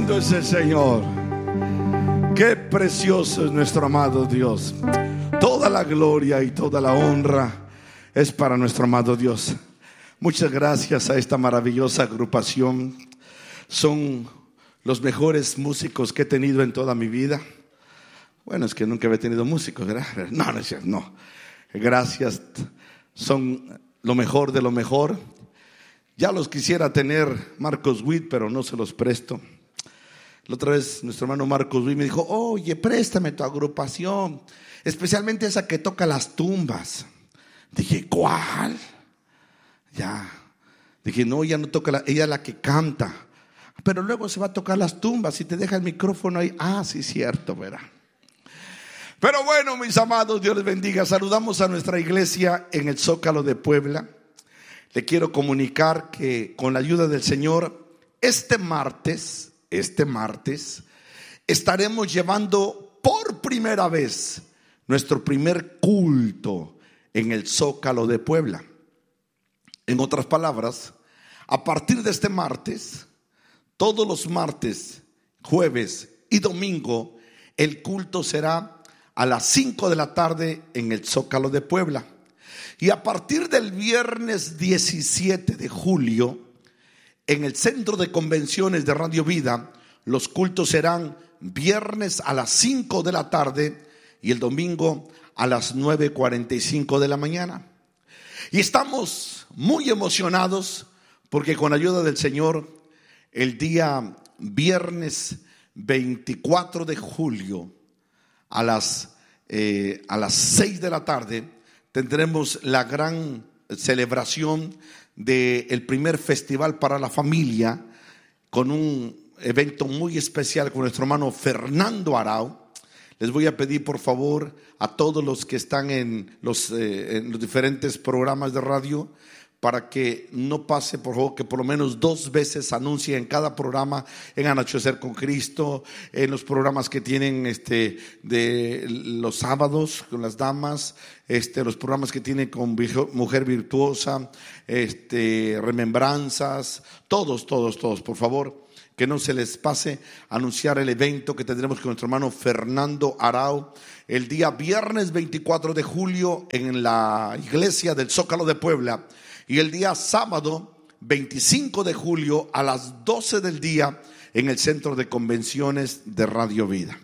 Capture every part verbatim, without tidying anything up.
lindo es el Señor! ¡Qué precioso es nuestro amado Dios! Toda la gloria y toda la honra es para nuestro amado Dios. Muchas gracias a esta maravillosa agrupación. Son los mejores músicos que he tenido en toda mi vida. Bueno, es que nunca había tenido músicos, ¿verdad? No, no, no. Gracias. Son lo mejor de lo mejor. Ya los quisiera tener Marcos Witt, pero no se los presto. La otra vez nuestro hermano Marcos Witt me dijo: oye, préstame tu agrupación, especialmente esa que toca las tumbas. Dije: ¿cuál? Ya. Dije: no, ella no toca, la, ella es la que canta. Pero luego se va a tocar las tumbas y te deja el micrófono ahí. Ah, sí, cierto, ¿verdad? Pero bueno, mis amados, Dios les bendiga. Saludamos a nuestra iglesia en el Zócalo de Puebla. Le quiero comunicar que con la ayuda del Señor, este martes, este martes, estaremos llevando por primera vez nuestro primer culto en el Zócalo de Puebla. En otras palabras, a partir de este martes, todos los martes, jueves y domingo, el culto será a las cinco de la tarde en el Zócalo de Puebla. Y a partir del viernes diecisiete de julio, en el Centro de Convenciones de Radio Vida, los cultos serán viernes a las cinco de la tarde y el domingo a las nueve cuarenta y cinco de la mañana. Y estamos muy emocionados porque con la ayuda del Señor, el día viernes veinticuatro de julio a las, eh, a las seis de la tarde, tendremos la gran celebración del primer festival para la familia, con un evento muy especial con nuestro hermano Fernando Arau. Les voy a pedir por favor a todos los que están en los, eh, en los diferentes programas de radio, para que no pase, por favor, que por lo menos dos veces anuncie en cada programa, en Anochecer con Cristo, en los programas que tienen este de los sábados con las damas, este los programas que tienen con Mujer Virtuosa, este Remembranzas, todos, todos, todos, por favor, que no se les pase anunciar el evento que tendremos con nuestro hermano Fernando Arau el día viernes veinticuatro de julio en la iglesia del Zócalo de Puebla. Y el día sábado veinticinco de julio a las doce del día en el Centro de Convenciones de Radio Vida.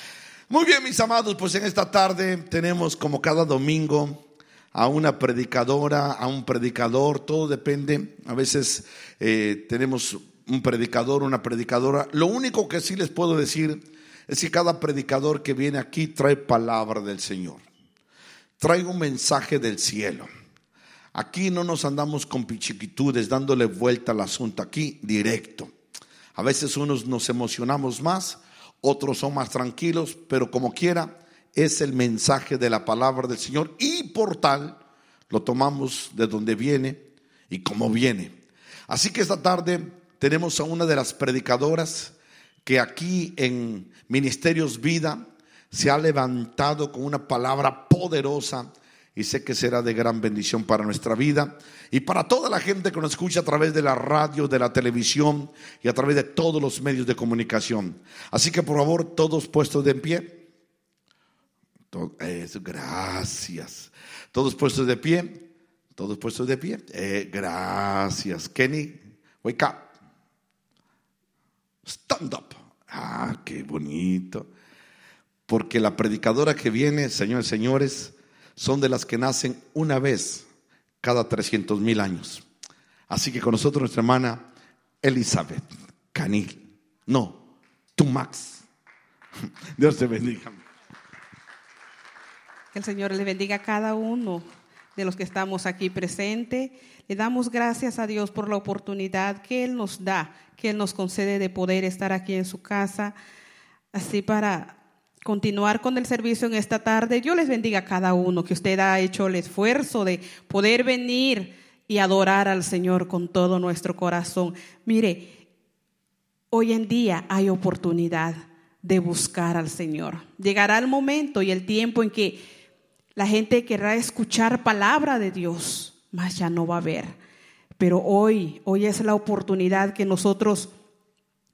Muy bien, mis amados, pues en esta tarde tenemos, como cada domingo, a una predicadora, a un predicador. Todo depende. A veces eh, tenemos un predicador, una predicadora. Lo único que sí les puedo decir es que cada predicador que viene aquí trae palabra del Señor, trae un mensaje del cielo. Aquí no nos andamos con pichiquitudes dándole vuelta al asunto, aquí directo. A veces unos nos emocionamos más, otros son más tranquilos, pero como quiera es el mensaje de la palabra del Señor, y por tal lo tomamos de donde viene y como viene. Así que esta tarde tenemos a una de las predicadoras que aquí en Ministerios Vida se ha levantado con una palabra poderosa, y sé que será de gran bendición para nuestra vida y para toda la gente que nos escucha a través de la radio, de la televisión y a través de todos los medios de comunicación. Así que por favor, todos puestos de pie. Eso, gracias. Todos puestos de pie. Todos puestos de pie. Eh, gracias. Kenny, wake up. Stand up. Ah, qué bonito. Porque la predicadora que viene, señores y señores, son de las que nacen una vez cada trescientos mil años. Así que con nosotros nuestra hermana Elizabeth Canil. No, Tumax. Dios te bendiga. Que el Señor le bendiga a cada uno de los que estamos aquí presentes. Le damos gracias a Dios por la oportunidad que Él nos da, que Él nos concede de poder estar aquí en su casa, así para continuar con el servicio en esta tarde. Dios les bendiga a cada uno, que usted ha hecho el esfuerzo de poder venir y adorar al Señor con todo nuestro corazón. Mire, hoy en día hay oportunidad de buscar al Señor. Llegará el momento y el tiempo en que la gente querrá escuchar palabra de Dios, mas ya no va a haber. Pero hoy, hoy es la oportunidad que nosotros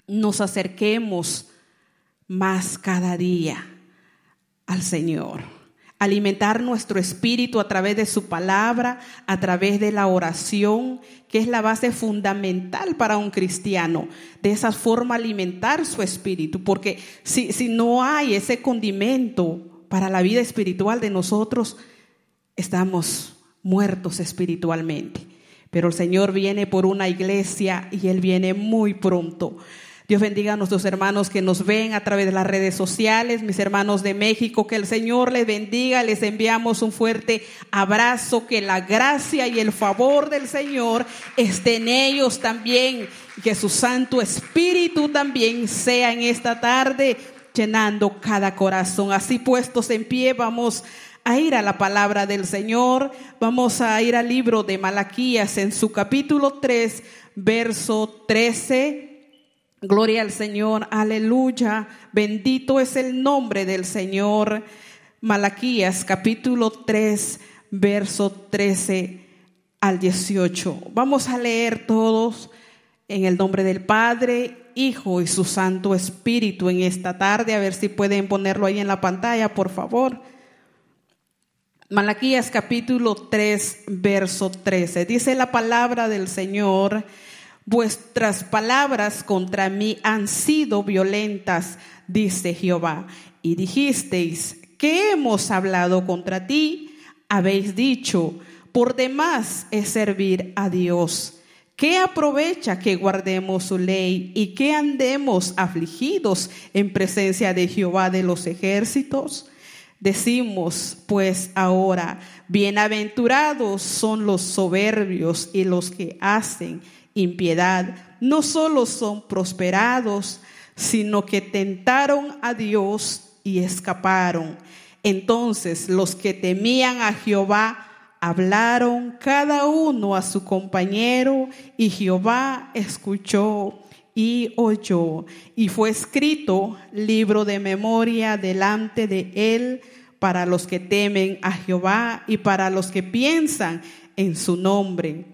nos acerquemos más cada día al Señor. Alimentar nuestro espíritu a través de su palabra, a través de la oración, que es la base fundamental para un cristiano. De esa forma alimentar su espíritu, porque si, si no hay ese condimento para la vida espiritual de nosotros, estamos muertos espiritualmente. Pero el Señor viene por una iglesia y Él viene muy pronto. Dios bendiga a nuestros hermanos que nos ven a través de las redes sociales, mis hermanos de México, que el Señor les bendiga, les enviamos un fuerte abrazo, que la gracia y el favor del Señor esté en ellos también, que su Santo Espíritu también sea en esta tarde llenando cada corazón. Así puestos en pie, vamos a ir a la palabra del Señor, vamos a ir al libro de Malaquías en su capítulo tres, verso trece. Gloria al Señor, aleluya, bendito es el nombre del Señor. Malaquías capítulo tres, verso trece al dieciocho. Vamos a leer todos en el nombre del Padre, Hijo y su Santo Espíritu en esta tarde. A ver si pueden ponerlo ahí en la pantalla, por favor. Malaquías capítulo tres, verso trece. Dice la palabra del Señor: vuestras palabras contra mí han sido violentas, dice Jehová, y dijisteis: ¿qué hemos hablado contra ti? Habéis dicho: por demás es servir a Dios. ¿Qué aprovecha que guardemos su ley y que andemos afligidos en presencia de Jehová de los ejércitos? Decimos pues ahora: bienaventurados son los soberbios y los que hacen impiedad, no solo son prosperados, sino que tentaron a Dios y escaparon. Entonces los que temían a Jehová hablaron cada uno a su compañero, y Jehová escuchó y oyó, y fue escrito libro de memoria delante de él para los que temen a Jehová y para los que piensan en su nombre.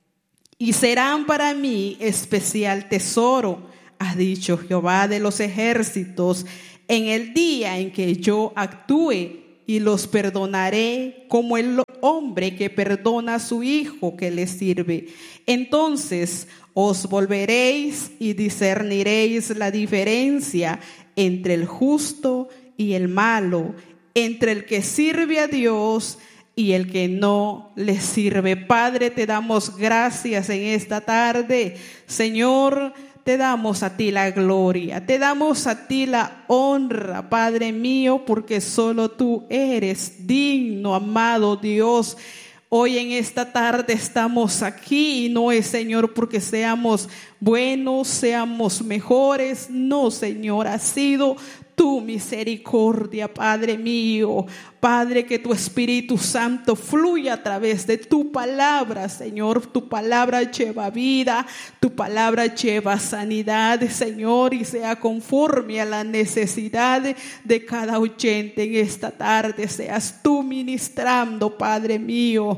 Y serán para mí especial tesoro, ha dicho Jehová de los ejércitos, en el día en que yo actúe, y los perdonaré como el hombre que perdona a su hijo que le sirve. Entonces os volveréis y discerniréis la diferencia entre el justo y el malo, entre el que sirve a Dios y el que no le sirve. Padre, te damos gracias en esta tarde. Señor, te damos a ti la gloria, te damos a ti la honra, Padre mío, porque solo tú eres digno, amado Dios. Hoy en esta tarde estamos aquí y no es, Señor, porque seamos buenos, seamos mejores. No, Señor, ha sido tu misericordia, Padre mío. Padre, que tu Espíritu Santo fluya a través de tu palabra, Señor. Tu palabra lleva vida, tu palabra lleva sanidad, Señor, y sea conforme a la necesidad de cada oyente en esta tarde. Seas tú ministrando, Padre mío.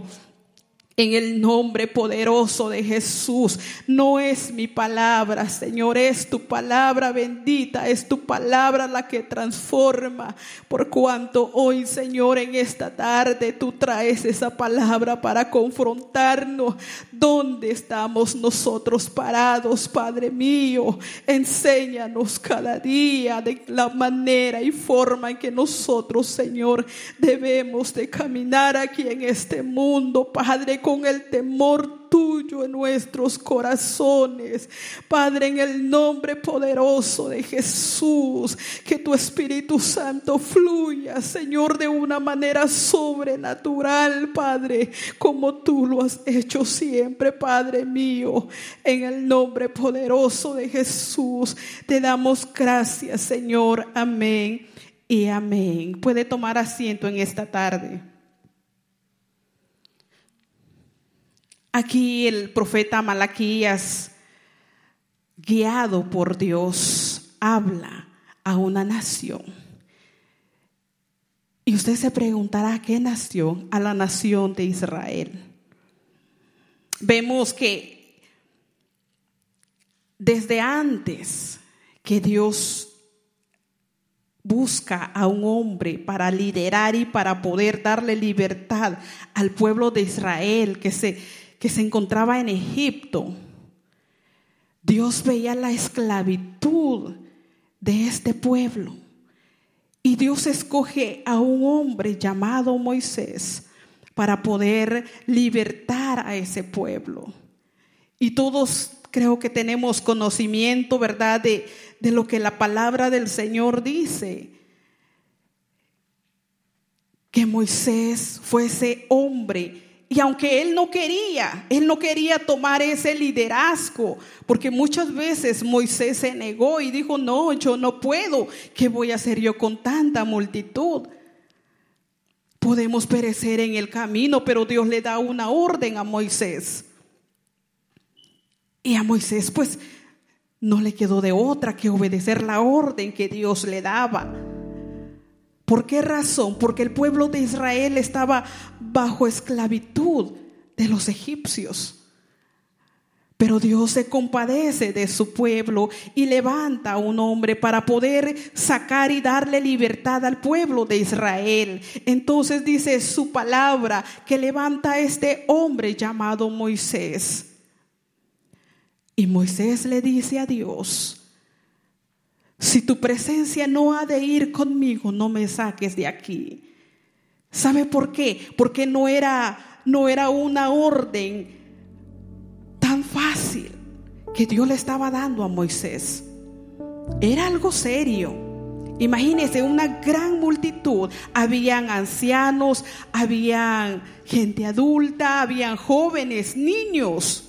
En el nombre poderoso de Jesús. No es mi palabra, Señor, es tu palabra bendita, es tu palabra la que transforma. Por cuanto hoy, Señor, en esta tarde tú traes esa palabra para confrontarnos. ¿Dónde estamos nosotros parados, Padre mío? Enséñanos cada día de la manera y forma en que nosotros, Señor, debemos de caminar aquí en este mundo, Padre, con el temor tuyo en nuestros corazones. Padre, en el nombre poderoso de Jesús, que tu Espíritu Santo fluya, Señor, de una manera sobrenatural, Padre, como tú lo has hecho siempre, Padre mío. En el nombre poderoso de Jesús te damos gracias, Señor. Amén y amén. Puede tomar asiento en esta tarde. Aquí el profeta Malaquías, guiado por Dios, habla a una nación. Y usted se preguntará, ¿a qué nación? A la nación de Israel. Vemos que desde antes que Dios busca a un hombre para liderar y para poder darle libertad al pueblo de Israel que se, que se encontraba en Egipto. Dios veía la esclavitud de este pueblo y Dios escoge a un hombre llamado Moisés para poder libertar a ese pueblo. Y todos creo que tenemos conocimiento, ¿verdad?, de, de lo que la palabra del Señor dice. Que Moisés fuese hombre. Y aunque él no quería, él no quería tomar ese liderazgo, porque muchas veces Moisés se negó y dijo, no, yo no puedo. ¿Qué voy a hacer yo con tanta multitud? Podemos perecer en el camino, pero Dios le da una orden a Moisés. Y a Moisés pues no le quedó de otra que obedecer la orden que Dios le daba. ¿Por qué razón? Porque el pueblo de Israel estaba bajo esclavitud de los egipcios. Pero Dios se compadece de su pueblo y levanta a un hombre para poder sacar y darle libertad al pueblo de Israel. Entonces dice su palabra que levanta a este hombre llamado Moisés. Y Moisés le dice a Dios, si tu presencia no ha de ir conmigo, no me saques de aquí. ¿Sabe por qué? Porque no era, no era una orden tan fácil que Dios le estaba dando a Moisés. Era algo serio. Imagínense una gran multitud. Habían ancianos, habían gente adulta, habían jóvenes, niños.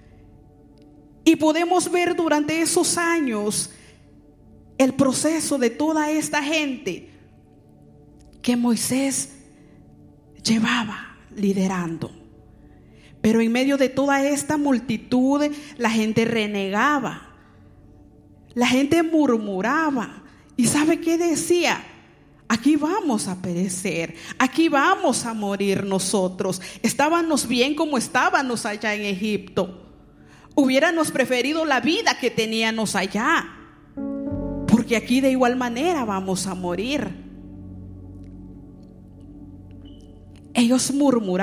Y podemos ver durante esos años el proceso de toda esta gente que Moisés llevaba liderando. Pero en medio de toda esta multitud, la gente renegaba, la gente murmuraba. ¿Y sabe qué decía? Aquí vamos a perecer, aquí vamos a morir nosotros. Estábamos bien como estábamos allá en Egipto. Hubiéramos preferido la vida que teníamos allá, porque aquí de igual manera vamos a morir. Ellos murmuraban.